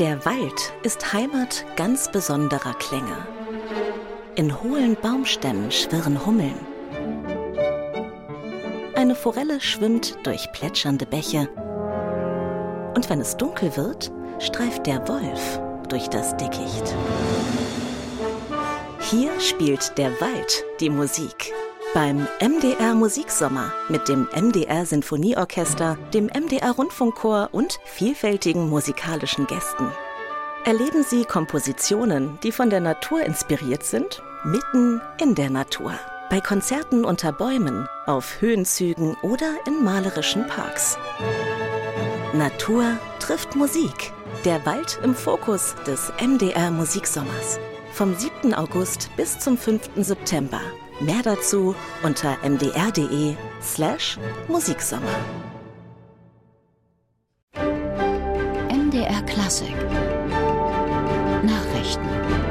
Der Wald ist Heimat ganz besonderer Klänge. In hohlen Baumstämmen schwirren Hummeln. Eine Forelle schwimmt durch plätschernde Bäche. Und wenn es dunkel wird, streift der Wolf durch das Dickicht. Hier spielt der Wald die Musik. Beim MDR Musiksommer mit dem MDR Sinfonieorchester, dem MDR Rundfunkchor und vielfältigen musikalischen Gästen. Erleben Sie Kompositionen, die von der Natur inspiriert sind, mitten in der Natur. Bei Konzerten unter Bäumen, auf Höhenzügen oder in malerischen Parks. Natur trifft Musik. Der Wald im Fokus des MDR Musiksommers. Vom 7. August bis zum 5. September. Mehr dazu unter mdr.de/Musiksommer. MDR Klassik. Nachrichten.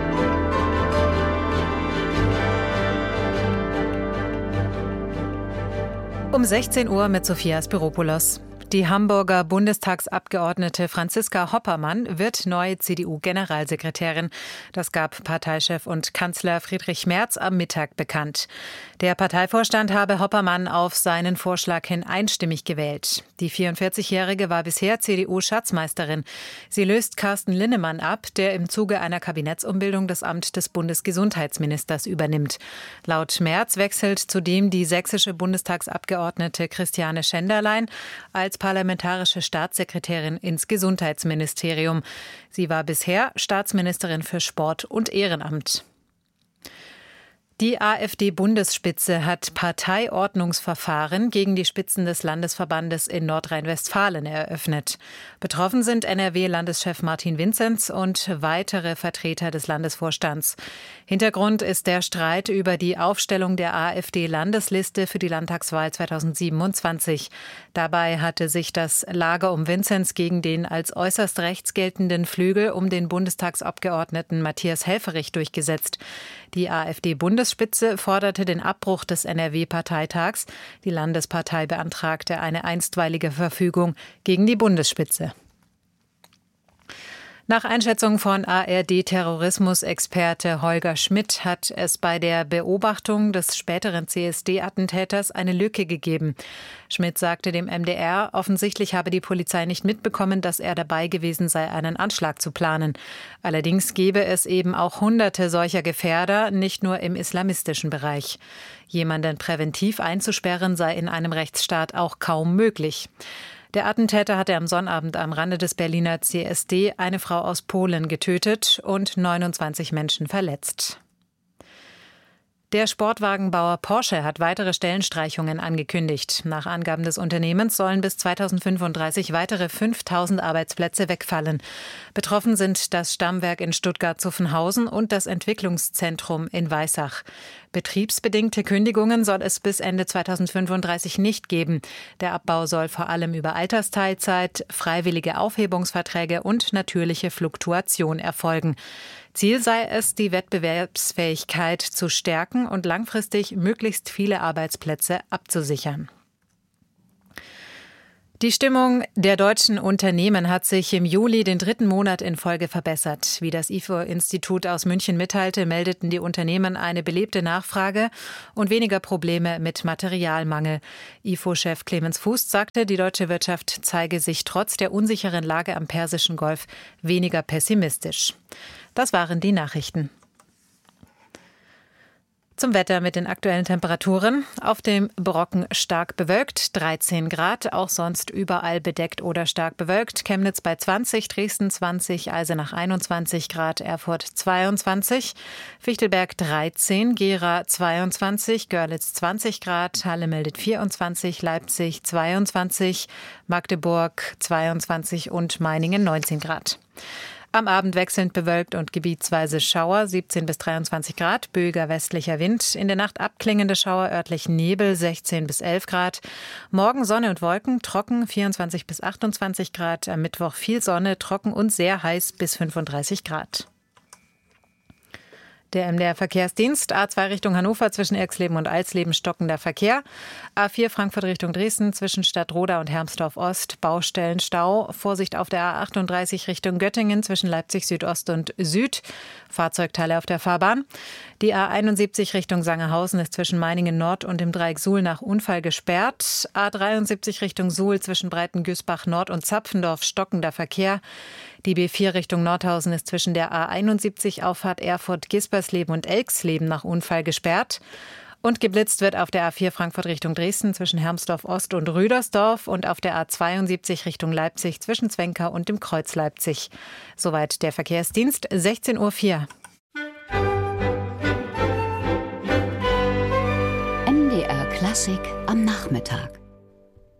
Um 16 Uhr mit Sophia Spiropoulos. Die Hamburger Bundestagsabgeordnete Franziska Hoppermann wird neue CDU-Generalsekretärin. Das gab Parteichef und Kanzler Friedrich Merz am Mittag bekannt. Der Parteivorstand habe Hoppermann auf seinen Vorschlag hin einstimmig gewählt. Die 44-Jährige war bisher CDU-Schatzmeisterin. Sie löst Carsten Linnemann ab, der im Zuge einer Kabinettsumbildung das Amt des Bundesgesundheitsministers übernimmt. Laut Merz wechselt zudem die sächsische Bundestagsabgeordnete Christiane Schenderlein als parlamentarische Staatssekretärin ins Gesundheitsministerium. Sie war bisher Staatsministerin für Sport und Ehrenamt. Die AfD-Bundesspitze hat Parteiordnungsverfahren gegen die Spitzen des Landesverbandes in Nordrhein-Westfalen eröffnet. Betroffen sind NRW-Landeschef Martin Vinzenz und weitere Vertreter des Landesvorstands. Hintergrund ist der Streit über die Aufstellung der AfD-Landesliste für die Landtagswahl 2027. Dabei hatte sich das Lager um Vinzenz gegen den als äußerst rechts geltenden Flügel um den Bundestagsabgeordneten Matthias Helfferich durchgesetzt. Die AfD-Bundesspitze forderte den Abbruch des NRW-Parteitags. Die Landespartei beantragte eine einstweilige Verfügung gegen die Bundesspitze. Nach Einschätzung von ARD-Terrorismusexperte Holger Schmidt hat es bei der Beobachtung des späteren CSD-Attentäters eine Lücke gegeben. Schmidt sagte dem MDR, offensichtlich habe die Polizei nicht mitbekommen, dass er dabei gewesen sei, einen Anschlag zu planen. Allerdings gebe es eben auch Hunderte solcher Gefährder, nicht nur im islamistischen Bereich. Jemanden präventiv einzusperren sei in einem Rechtsstaat auch kaum möglich. Der Attentäter hatte am Sonnabend am Rande des Berliner CSD eine Frau aus Polen getötet und 29 Menschen verletzt. Der Sportwagenbauer Porsche hat weitere Stellenstreichungen angekündigt. Nach Angaben des Unternehmens sollen bis 2035 weitere 5.000 Arbeitsplätze wegfallen. Betroffen sind das Stammwerk in Stuttgart-Zuffenhausen und das Entwicklungszentrum in Weissach. Betriebsbedingte Kündigungen soll es bis Ende 2035 nicht geben. Der Abbau soll vor allem über Altersteilzeit, freiwillige Aufhebungsverträge und natürliche Fluktuation erfolgen. Ziel sei es, die Wettbewerbsfähigkeit zu stärken und langfristig möglichst viele Arbeitsplätze abzusichern. Die Stimmung der deutschen Unternehmen hat sich im Juli den 3. Monat in Folge verbessert. Wie das IFO-Institut aus München mitteilte, meldeten die Unternehmen eine belebte Nachfrage und weniger Probleme mit Materialmangel. IFO-Chef Clemens Fuß sagte, die deutsche Wirtschaft zeige sich trotz der unsicheren Lage am Persischen Golf weniger pessimistisch. Das waren die Nachrichten. Zum Wetter mit den aktuellen Temperaturen. Auf dem Brocken stark bewölkt, 13 Grad, auch sonst überall bedeckt oder stark bewölkt. Chemnitz bei 20, Dresden 20, Eisenach 21 Grad, Erfurt 22, Fichtelberg 13, Gera 22, Görlitz 20 Grad, Halle meldet 24, Leipzig 22, Magdeburg 22 und Meiningen 19 Grad. Am Abend wechselnd bewölkt und gebietsweise Schauer, 17 bis 23 Grad, böiger westlicher Wind. In der Nacht abklingende Schauer, örtlich Nebel, 16 bis 11 Grad. Morgen Sonne und Wolken, trocken, 24 bis 28 Grad. Am Mittwoch viel Sonne, trocken und sehr heiß bis 35 Grad. Der MDR-Verkehrsdienst: A2 Richtung Hannover zwischen Erxleben und Alsleben stockender Verkehr. A4 Frankfurt Richtung Dresden zwischen Stadtroda und Hermsdorf-Ost Baustellenstau. Vorsicht auf der A38 Richtung Göttingen zwischen Leipzig Südost und Süd. Fahrzeugteile auf der Fahrbahn. Die A71 Richtung Sangerhausen ist zwischen Meiningen Nord und dem Dreieck Suhl nach Unfall gesperrt. A73 Richtung Suhl zwischen Breitengüßbach Nord und Zapfendorf stockender Verkehr. Die B4 Richtung Nordhausen ist zwischen der A71 Auffahrt Erfurt-Gispersleben und Elxleben nach Unfall gesperrt. Und geblitzt wird auf der A4 Frankfurt Richtung Dresden zwischen Hermsdorf-Ost und Rüdersdorf und auf der A72 Richtung Leipzig zwischen Zwenka und dem Kreuz Leipzig. Soweit der Verkehrsdienst, 16:04 Uhr. MDR Klassik am Nachmittag.